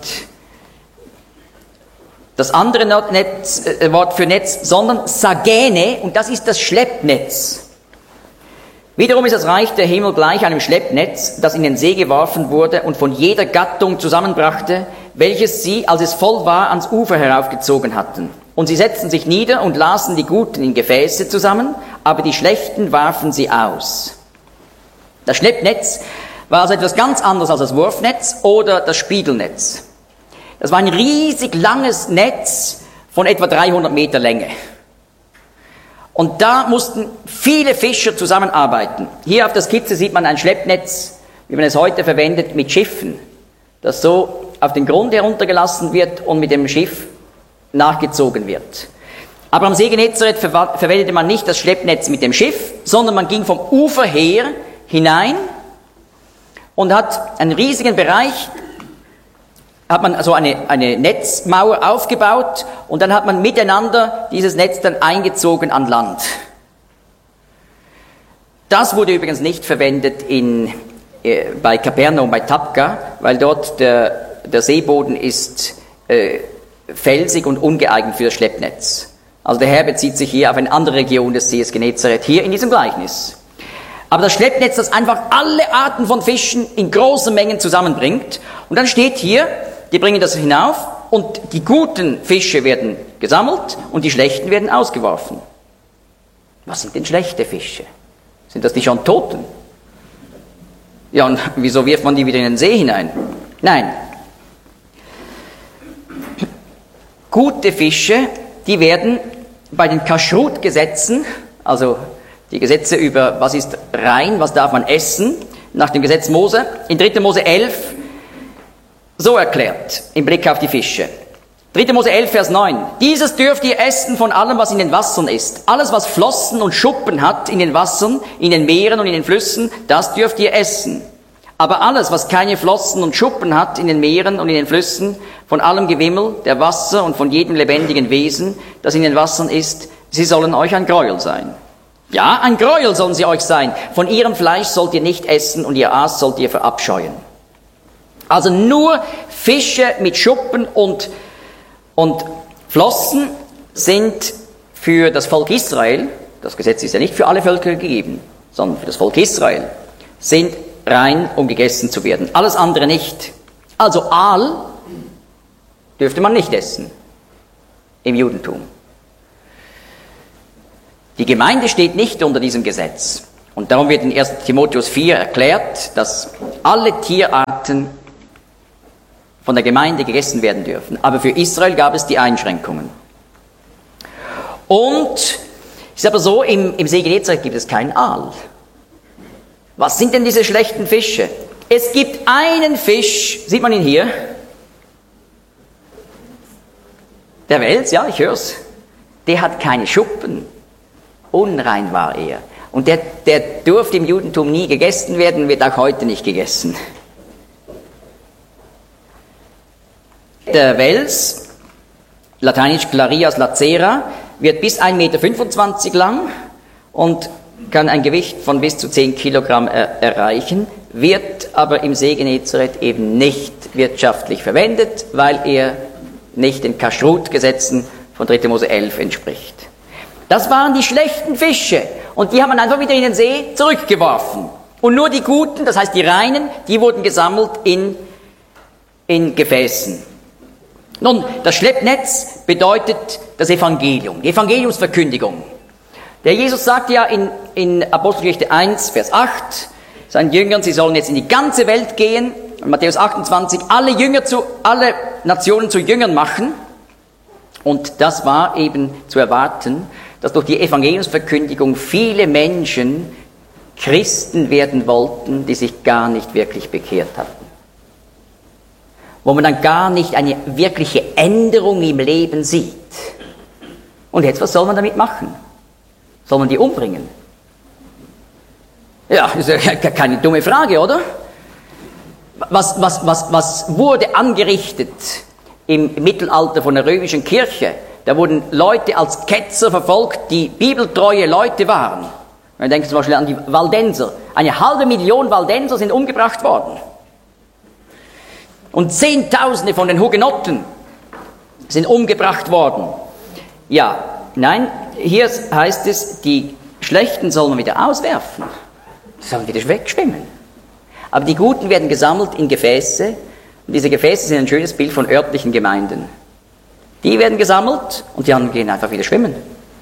das andere Wort für Netz, sondern Sagene, und das ist das Schleppnetz. Wiederum ist das Reich der Himmel gleich einem Schleppnetz, das in den See geworfen wurde und von jeder Gattung zusammenbrachte, welches sie, als es voll war, ans Ufer heraufgezogen hatten. Und sie setzten sich nieder und lasen die Guten in Gefäße zusammen, aber die Schlechten warfen sie aus. Das Schleppnetz war also etwas ganz anderes als das Wurfnetz oder das Spiegelnetz. Das war ein riesig langes Netz von etwa 300 Meter Länge. Und da mussten viele Fischer zusammenarbeiten. Hier auf der Skizze sieht man ein Schleppnetz, wie man es heute verwendet, mit Schiffen, das so auf den Grund heruntergelassen wird und mit dem Schiff nachgezogen wird. Aber am See Genezareth verwendete man nicht das Schleppnetz mit dem Schiff, sondern man ging vom Ufer her hinein und hat einen riesigen Bereich, hat man also eine Netzmauer aufgebaut und dann hat man miteinander dieses Netz dann eingezogen an Land. Das wurde übrigens nicht verwendet bei Kapernaum, bei Tabqa, weil dort der Seeboden ist felsig und ungeeignet für das Schleppnetz. Also der Herr bezieht sich hier auf eine andere Region des Sees Genezareth, hier in diesem Gleichnis. Aber das Schleppnetz, das einfach alle Arten von Fischen in großen Mengen zusammenbringt. Und dann steht hier, die bringen das hinauf und die guten Fische werden gesammelt und die schlechten werden ausgeworfen. Was sind denn schlechte Fische? Sind das die schon Toten? Ja, und wieso wirft man die wieder in den See hinein? Nein. Gute Fische, die werden bei den Kashrut-Gesetzen, also die Gesetze über was ist rein, was darf man essen, nach dem Gesetz Mose, in 3. Mose 11, so erklärt, im Blick auf die Fische. 3. Mose 11, Vers 9. Dieses dürft ihr essen von allem, was in den Wassern ist. Alles, was Flossen und Schuppen hat in den Wassern, in den Meeren und in den Flüssen, das dürft ihr essen. Aber alles, was keine Flossen und Schuppen hat in den Meeren und in den Flüssen, von allem Gewimmel, der Wasser und von jedem lebendigen Wesen, das in den Wassern ist, sie sollen euch ein Gräuel sein. Ja, ein Gräuel sollen sie euch sein. Von ihrem Fleisch sollt ihr nicht essen und ihr Aas sollt ihr verabscheuen. Also nur Fische mit Schuppen und Flossen sind für das Volk Israel, das Gesetz ist ja nicht für alle Völker gegeben, sondern für das Volk Israel, sind rein, um gegessen zu werden. Alles andere nicht. Also Aal dürfte man nicht essen im Judentum. Die Gemeinde steht nicht unter diesem Gesetz. Und darum wird in 1. Timotheus 4 erklärt, dass alle Tierarten von der Gemeinde gegessen werden dürfen. Aber für Israel gab es die Einschränkungen. Und es ist aber so, im See Genezareth gibt es keinen Aal. Was sind denn diese schlechten Fische? Es gibt einen Fisch, sieht man ihn hier? Der Wels, ja, ich hör's. Der hat keine Schuppen. Unrein war er. Und der durfte im Judentum nie gegessen werden, wird auch heute nicht gegessen. Der Wels, lateinisch Clarias lacera, wird bis 1,25 Meter lang und kann ein Gewicht von bis zu 10 Kilogramm erreichen, wird aber im See Genezareth eben nicht wirtschaftlich verwendet, weil er nicht den Kashrut-Gesetzen von 3. Mose 11 entspricht. Das waren die schlechten Fische und die haben man einfach wieder in den See zurückgeworfen. Und nur die guten, das heißt die reinen, die wurden gesammelt in Gefäßen. Nun, das Schleppnetz bedeutet das Evangelium, die Evangeliumsverkündigung. Der Jesus sagt ja in Apostelgeschichte 1, Vers 8, seinen Jüngern, sie sollen jetzt in die ganze Welt gehen, in Matthäus 28, alle Nationen zu Jüngern machen. Und das war eben zu erwarten, dass durch die Evangeliumsverkündigung viele Menschen Christen werden wollten, die sich gar nicht wirklich bekehrt hatten. Wo man dann gar nicht eine wirkliche Änderung im Leben sieht. Und jetzt, was soll man damit machen? Soll man die umbringen? Ja, das ist ja keine dumme Frage, oder? Was wurde angerichtet im Mittelalter von der römischen Kirche? Da wurden Leute als Ketzer verfolgt, die bibeltreue Leute waren. Man denkt zum Beispiel an die Waldenser. 500.000 Waldenser sind umgebracht worden. Und Zehntausende von den Hugenotten sind umgebracht worden. Ja, nein, hier heißt es, die Schlechten soll man wieder auswerfen. Die sollen wieder wegschwimmen. Aber die Guten werden gesammelt in Gefäße. Und diese Gefäße sind ein schönes Bild von örtlichen Gemeinden. Die werden gesammelt und die anderen gehen einfach wieder schwimmen.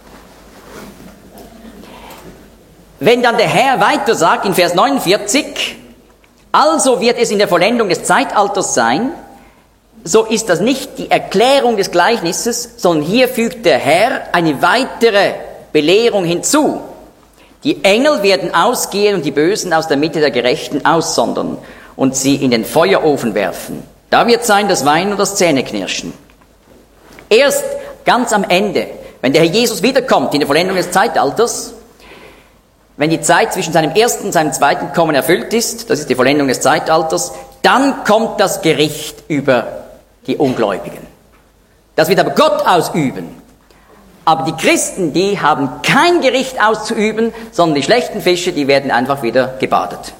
Wenn dann der Herr weiter sagt in Vers 49, also wird es in der Vollendung des Zeitalters sein, so ist das nicht die Erklärung des Gleichnisses, sondern hier fügt der Herr eine weitere Belehrung hinzu. Die Engel werden ausgehen und die Bösen aus der Mitte der Gerechten aussondern und sie in den Feuerofen werfen. Da wird sein das Weinen und das Zähneknirschen. Erst ganz am Ende, wenn der Herr Jesus wiederkommt in der Vollendung des Zeitalters, wenn die Zeit zwischen seinem ersten und seinem zweiten Kommen erfüllt ist, das ist die Vollendung des Zeitalters, dann kommt das Gericht über die Ungläubigen. Das wird aber Gott ausüben. Aber die Christen, die haben kein Gericht auszuüben, sondern die schlechten Fische, die werden einfach wieder gebadet.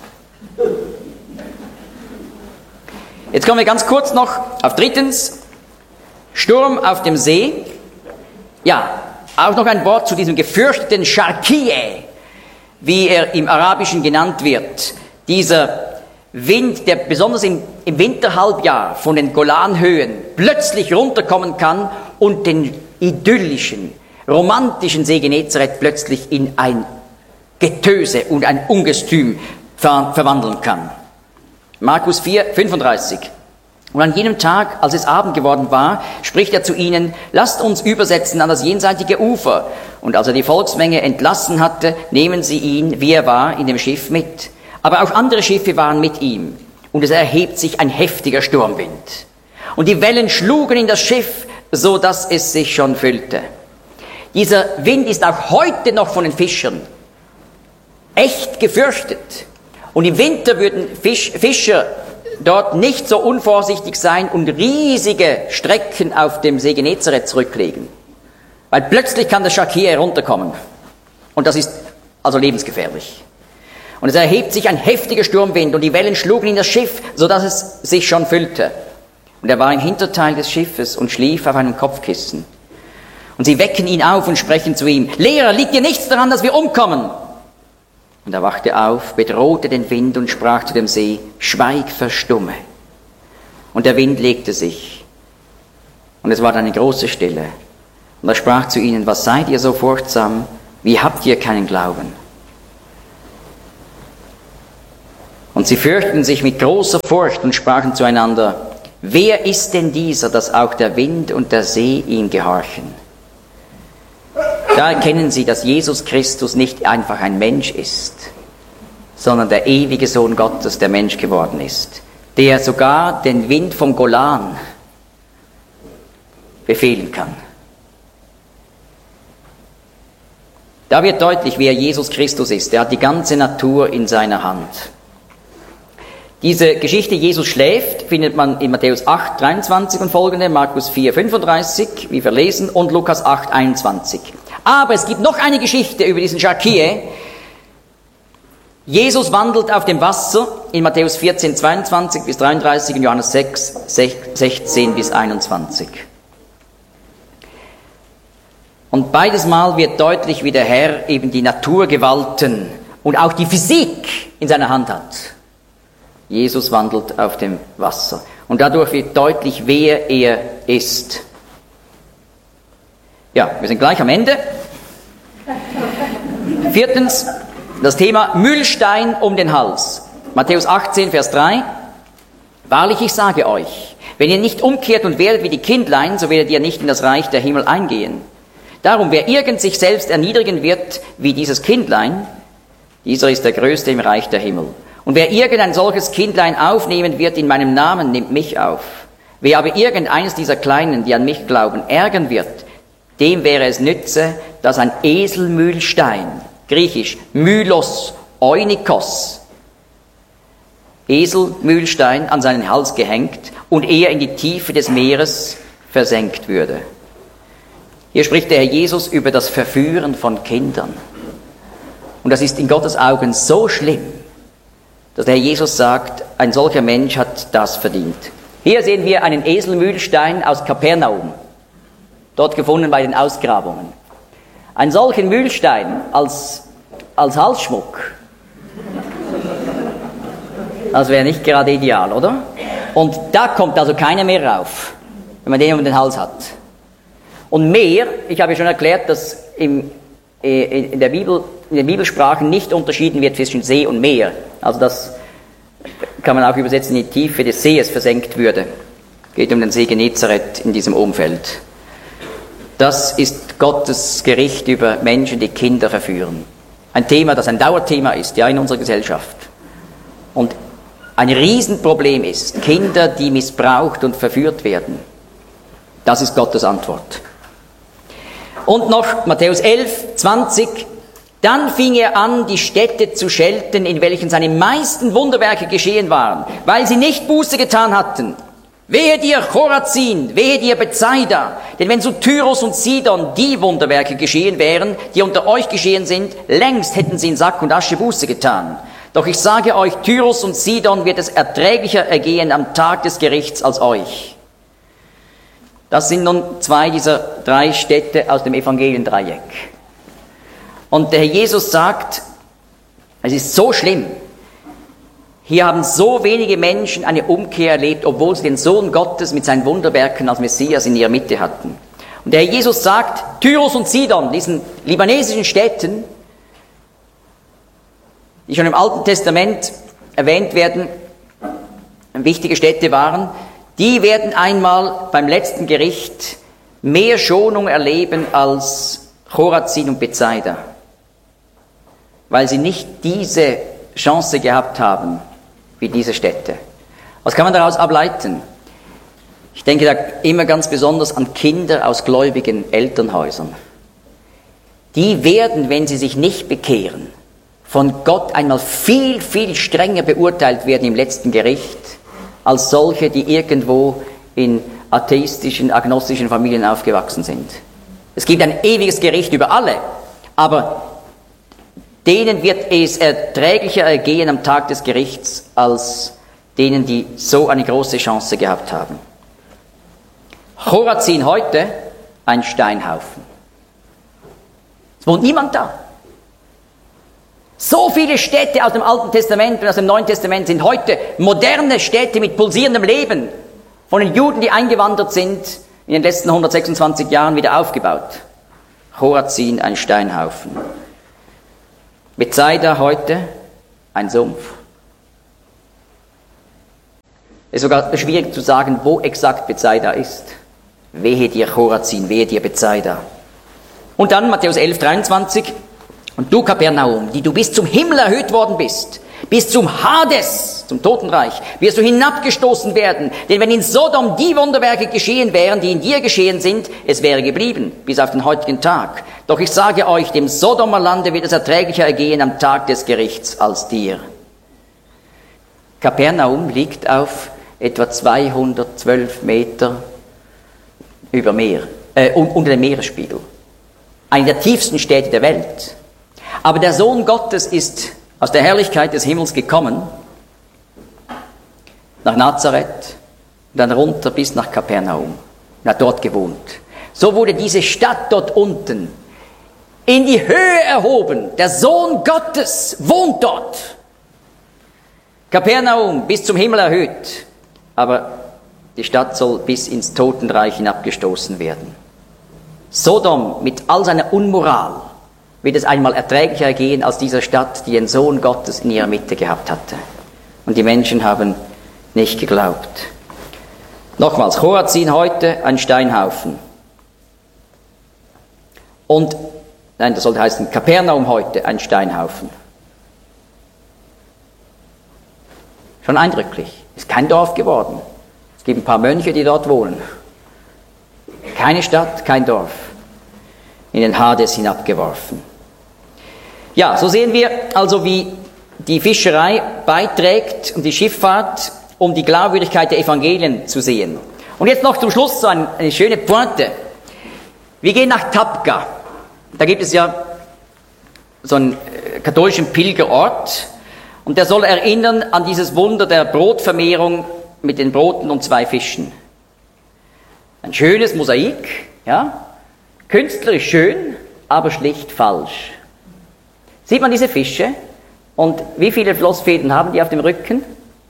Jetzt kommen wir ganz kurz noch auf drittens, Sturm auf dem See. Ja, auch noch ein Wort zu diesem gefürchteten Sharkiye, wie er im Arabischen genannt wird. Dieser Wind, der besonders im Winterhalbjahr von den Golanhöhen plötzlich runterkommen kann und den idyllischen, romantischen See Genezareth plötzlich in ein Getöse und ein Ungestüm verwandeln kann. Markus 4, 35. Und an jenem Tag, als es Abend geworden war, spricht er zu ihnen, lasst uns übersetzen an das jenseitige Ufer. Und als er die Volksmenge entlassen hatte, nehmen sie ihn, wie er war, in dem Schiff mit. Aber auch andere Schiffe waren mit ihm. Und es erhebt sich ein heftiger Sturmwind. Und die Wellen schlugen in das Schiff, so dass es sich schon füllte. Dieser Wind ist auch heute noch von den Fischern echt gefürchtet. Und im Winter würden Fischer dort nicht so unvorsichtig sein und riesige Strecken auf dem See Genezareth zurücklegen. Weil plötzlich kann der Sharkiye herunterkommen. Und das ist also lebensgefährlich. Und es erhebt sich ein heftiger Sturmwind und die Wellen schlugen in das Schiff, sodass es sich schon füllte. Und er war im Hinterteil des Schiffes und schlief auf einem Kopfkissen. Und sie wecken ihn auf und sprechen zu ihm, Lehrer, liegt dir nichts daran, dass wir umkommen? Und er wachte auf, bedrohte den Wind und sprach zu dem See, schweig, verstumme. Und der Wind legte sich. Und es war dann eine große Stille. Und er sprach zu ihnen, was seid ihr so furchtsam? Wie habt ihr keinen Glauben? Und sie fürchteten sich mit großer Furcht und sprachen zueinander: Wer ist denn dieser, dass auch der Wind und der See ihm gehorchen? Da erkennen sie, dass Jesus Christus nicht einfach ein Mensch ist, sondern der ewige Sohn Gottes, der Mensch geworden ist, der sogar den Wind vom Golan befehlen kann. Da wird deutlich, wer Jesus Christus ist. Er hat die ganze Natur in seiner Hand. Diese Geschichte, Jesus schläft, findet man in Matthäus 8, 23 und folgende, Markus 4, 35, wie wir lesen, und Lukas 8, 21. Aber es gibt noch eine Geschichte über diesen Schakir. Jesus wandelt auf dem Wasser in Matthäus 14, 22 bis 33 und Johannes 6, 16 bis 21. Und beides Mal wird deutlich, wie der Herr eben die Naturgewalten und auch die Physik in seiner Hand hat. Jesus wandelt auf dem Wasser. Und dadurch wird deutlich, wer er ist. Ja, wir sind gleich am Ende. Viertens, das Thema Mühlstein um den Hals. Matthäus 18, Vers 3. Wahrlich, ich sage euch, wenn ihr nicht umkehrt und werdet wie die Kindlein, so werdet ihr nicht in das Reich der Himmel eingehen. Darum, wer irgend sich selbst erniedrigen wird wie dieses Kindlein, dieser ist der Größte im Reich der Himmel. Und wer irgendein solches Kindlein aufnehmen wird in meinem Namen, nimmt mich auf. Wer aber irgendeines dieser Kleinen, die an mich glauben, ärgern wird, dem wäre es nütze, dass ein Eselmühlstein, griechisch Mylos Oinikos, Eselmühlstein an seinen Hals gehängt und er in die Tiefe des Meeres versenkt würde. Hier spricht der Herr Jesus über das Verführen von Kindern. Und das ist in Gottes Augen so schlimm, dass der Herr Jesus sagt, ein solcher Mensch hat das verdient. Hier sehen wir einen Eselmühlstein aus Kapernaum, dort gefunden bei den Ausgrabungen. Einen solchen Mühlstein als Halsschmuck, das wäre nicht gerade ideal, oder? Und da kommt also keiner mehr rauf, wenn man den um den Hals hat. Und Meer, ich habe ja schon erklärt, dass in den Bibelsprachen nicht unterschieden wird zwischen See und Meer. Also das kann man auch übersetzen, in die Tiefe des Sees versenkt würde. Geht um den See Genezareth in diesem Umfeld. Das ist Gottes Gericht über Menschen, die Kinder verführen. Ein Thema, das ein Dauerthema ist, ja, in unserer Gesellschaft. Und ein Riesenproblem ist, Kinder, die missbraucht und verführt werden. Das ist Gottes Antwort. Und noch Matthäus 11, 20. Dann fing er an, die Städte zu schelten, in welchen seine meisten Wunderwerke geschehen waren, weil sie nicht Buße getan hatten. Wehe dir, Chorazin, wehe dir, Bethsaida, denn wenn so Tyros und Sidon die Wunderwerke geschehen wären, die unter euch geschehen sind, längst hätten sie in Sack und Asche Buße getan. Doch ich sage euch, Tyros und Sidon wird es erträglicher ergehen am Tag des Gerichts als euch. Das sind nun zwei dieser drei Städte aus dem Evangeliendreieck. Und der Herr Jesus sagt, es ist so schlimm. Hier haben so wenige Menschen eine Umkehr erlebt, obwohl sie den Sohn Gottes mit seinen Wunderwerken als Messias in ihrer Mitte hatten. Und der Herr Jesus sagt, Tyros und Sidon, diesen libanesischen Städten, die schon im Alten Testament erwähnt werden, wichtige Städte waren, die werden einmal beim letzten Gericht mehr Schonung erleben als Chorazin und Bethsaida, weil sie nicht diese Chance gehabt haben wie diese Städte. Was kann man daraus ableiten? Ich denke da immer ganz besonders an Kinder aus gläubigen Elternhäusern. Die werden, wenn sie sich nicht bekehren, von Gott einmal viel, viel strenger beurteilt werden im letzten Gericht, als solche, die irgendwo in atheistischen, agnostischen Familien aufgewachsen sind. Es gibt ein ewiges Gericht über alle, aber denen wird es erträglicher ergehen am Tag des Gerichts, als denen, die so eine große Chance gehabt haben. Chorazin heute, ein Steinhaufen. Es wohnt niemand da. So viele Städte aus dem Alten Testament und aus dem Neuen Testament sind heute moderne Städte mit pulsierendem Leben, von den Juden, die eingewandert sind, in den letzten 126 Jahren wieder aufgebaut. Chorazin ein Steinhaufen. Bethsaida heute ein Sumpf. Es ist sogar schwierig zu sagen, wo exakt Bethsaida ist. Wehe dir Chorazin, wehe dir Bethsaida. Und dann Matthäus 11, 23. Und du, Kapernaum, die du bis zum Himmel erhöht worden bist, bis zum Hades, zum Totenreich, wirst du hinabgestoßen werden. Denn wenn in Sodom die Wunderwerke geschehen wären, die in dir geschehen sind, es wäre geblieben, bis auf den heutigen Tag. Doch ich sage euch, dem Sodomer Lande wird es erträglicher ergehen am Tag des Gerichts als dir. Kapernaum liegt auf etwa 212 Meter über Meer, unter dem Meeresspiegel. Eine der tiefsten Städte der Welt. Aber der Sohn Gottes ist aus der Herrlichkeit des Himmels gekommen, nach Nazareth, dann runter bis nach Kapernaum, und hat dort gewohnt. So wurde diese Stadt dort unten in die Höhe erhoben. Der Sohn Gottes wohnt dort. Kapernaum bis zum Himmel erhöht, aber die Stadt soll bis ins Totenreich hinabgestoßen werden. Sodom mit all seiner Unmoral wird es einmal erträglicher ergehen als dieser Stadt, die den Sohn Gottes in ihrer Mitte gehabt hatte. Und die Menschen haben nicht geglaubt. Nochmals, Chorazin heute ein Steinhaufen. Und, nein, das sollte heißen, Kapernaum heute ein Steinhaufen. Schon eindrücklich. Ist kein Dorf geworden. Es gibt ein paar Mönche, die dort wohnen. Keine Stadt, kein Dorf. In den Hades hinabgeworfen. Ja, so sehen wir also, wie die Fischerei beiträgt und die Schifffahrt, um die Glaubwürdigkeit der Evangelien zu sehen. Und jetzt noch zum Schluss so eine schöne Pointe. Wir gehen nach Tabqa. Da gibt es ja so einen katholischen Pilgerort und der soll erinnern an dieses Wunder der Brotvermehrung mit den Broten und 2 Fischen. Ein schönes Mosaik, ja, künstlerisch schön, aber schlicht falsch. Sieht man diese Fische? Und wie viele Flossfäden haben die auf dem Rücken?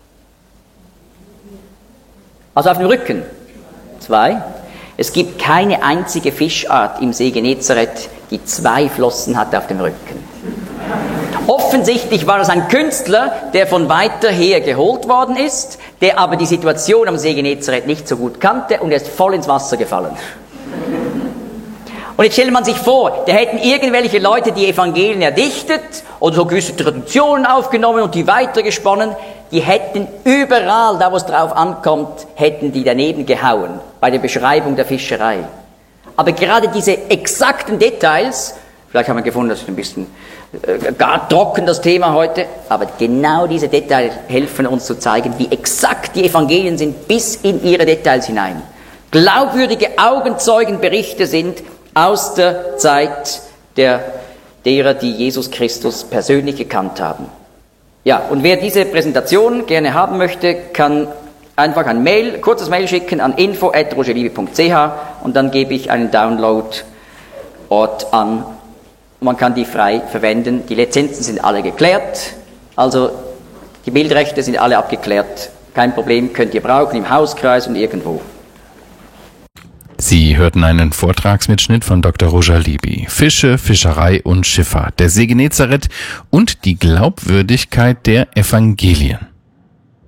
Also auf dem Rücken? 2. Es gibt keine einzige Fischart im See Genezareth, die 2 Flossen hat auf dem Rücken. Offensichtlich war es ein Künstler, der von weiter her geholt worden ist, der aber die Situation am See Genezareth nicht so gut kannte und er ist voll ins Wasser gefallen. Und jetzt stellt man sich vor, da hätten irgendwelche Leute die Evangelien erdichtet oder so gewisse Traditionen aufgenommen und die weitergesponnen, die hätten überall, da wo es drauf ankommt, hätten die daneben gehauen, bei der Beschreibung der Fischerei. Aber gerade diese exakten Details, vielleicht haben wir gefunden, das ist ein bisschen gar trocken das Thema heute, aber genau diese Details helfen uns zu zeigen, wie exakt die Evangelien sind, bis in ihre Details hinein. Glaubwürdige Augenzeugenberichte sind aus der Zeit derer, die Jesus Christus persönlich gekannt haben. Ja, und wer diese Präsentation gerne haben möchte, kann einfach ein kurzes Mail schicken an info@rogerliebe.ch und dann gebe ich einen Download-Ort an. Man kann die frei verwenden. Die Lizenzen sind alle geklärt, also die Bildrechte sind alle abgeklärt. Kein Problem, könnt ihr brauchen im Hauskreis und irgendwo. Sie hörten einen Vortragsmitschnitt von Dr. Roger Libby. Fische, Fischerei und Schifffahrt, der See Genezareth und die Glaubwürdigkeit der Evangelien.